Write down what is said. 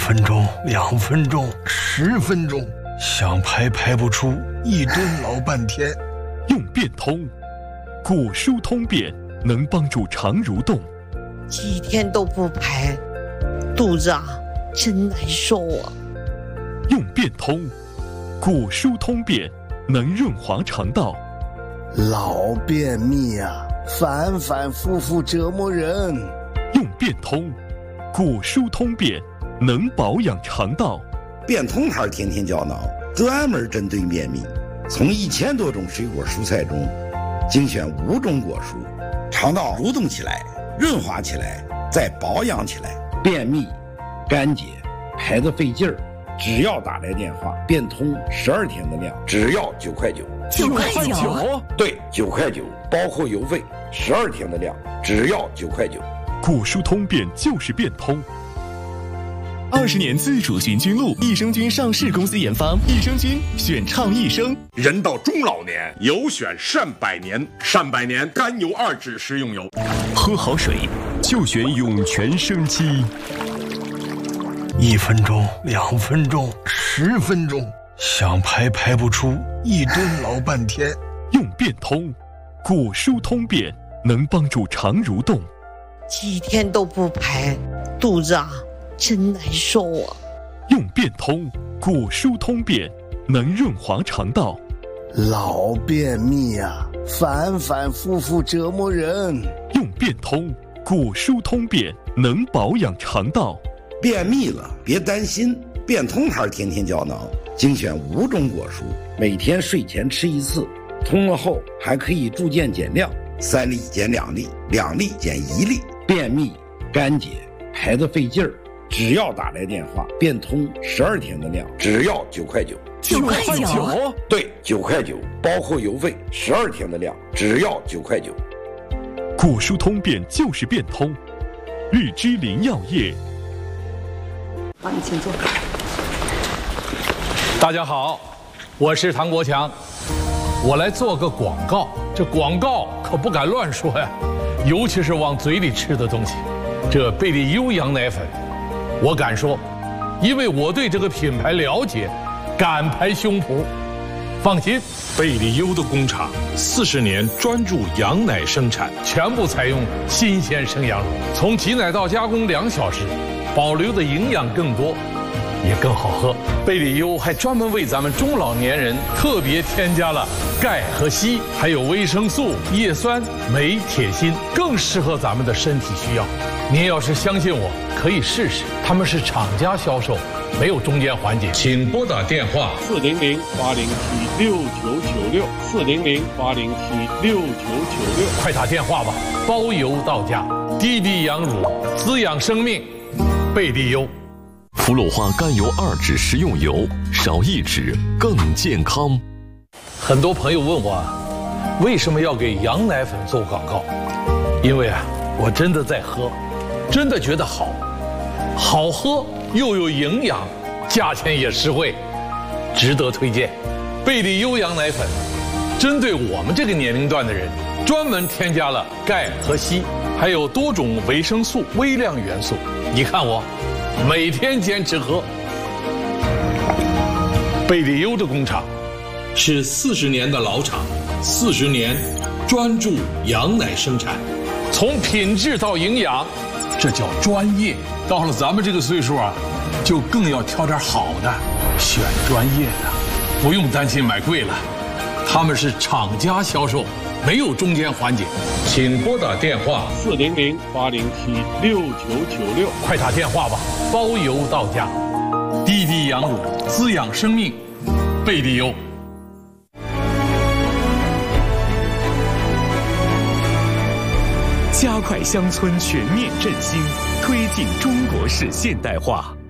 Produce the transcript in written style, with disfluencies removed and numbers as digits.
分钟、2分钟、10分钟，想排排不出，一顿老半天。 用变通，果蔬通便能帮助肠蠕动。 几天都不排，肚子真难受啊。 用变通，果蔬通便能润滑肠道。 老便秘反反复复折磨人。 用变通，果蔬通便能保养肠道。 变通牌天天胶囊专门针对便秘，从1000多种水果蔬菜中精选5种果蔬，肠道蠕动起来，润滑起来，再保养起来。便秘、干结、排得费劲儿，只要打来电话，变通12天的量，只要9块9。 9块9？ 对，9块9，包括邮费，12天的量，只要9块9。 果蔬通便就是变通。 20年自主寻菌露，益生菌上市公司研发，益生菌选倡益生。 人到中老年，有选善百年，善百年甘油2酯食用油。 喝好水就选涌泉生机。 1分钟、2分钟、10分钟，想排排不出，一顿老半天。 用变通，果蔬通便能帮助肠蠕动。 几天都不排，肚子真难受啊。 用变通，果蔬通便能润滑肠道。 老便秘反反复复折磨人。 用变通，果蔬通便能保养肠道。 便秘了别担心，变通牌天天胶囊精选5种果蔬，每天睡前吃1次，通了后还可以逐渐减量，3粒减2粒，2粒减1粒。便秘、干结、排得费劲儿，只要打来电话，变通12天的量，只要9块9。 9块9？ 对，9块9，包括邮费，12天的量，只要9块9。 果蔬通便就是变通。日之林药业。 好，你请坐。 大家好，我是唐国强，我来做个广告。这广告可不敢乱说呀，尤其是往嘴里吃的东西。这贝利优羊奶粉，我敢说，因为我对这个品牌了解，敢拍胸脯。放心， 贝利优的工厂40年专注羊奶生产， 全部采用新鲜生羊乳，从挤奶到加工2小时，保留的营养更多，也更好喝。贝利优还专门为咱们中老年人特别添加了钙和硒，还有维生素、叶酸、镁、铁、锌，更适合咱们的身体需要。您要是相信我，可以试试。他们是厂家销售，没有中间环节。请拨打电话400-807-6996，400-807-6996，快打电话吧，包邮到家。滴滴羊乳，滋养生命，贝利优。 氟氯化甘油2酯食用油，少1酯更健康。 很多朋友问我，为什么要给羊奶粉做广告？因为我真的在喝，真的觉得好喝又有营养，价钱也实惠，值得推荐。贝利优羊奶粉针对我们这个年龄段的人，专门添加了钙和硒，还有多种维生素、微量元素。你看我每天坚持喝。贝利优的工厂是40年的老厂，40年专注羊奶生产，从品质到营养，这叫专业。到了咱们这个岁数就更要挑点好的，选专业的，不用担心买贵了。他们是厂家销售，没有中间环节。请拨打电话400-807-6996，快打电话吧，包邮到家。滴滴羊乳，滋养生命，贝利优。 加快乡村全面振兴，推进中国式现代化。